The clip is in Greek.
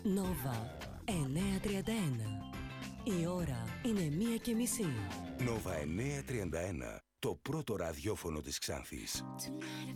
Νόβα 9:31. Η ώρα είναι 1:30. Νόβα 9:31. Το πρώτο ραδιόφωνο της Ξάνθης.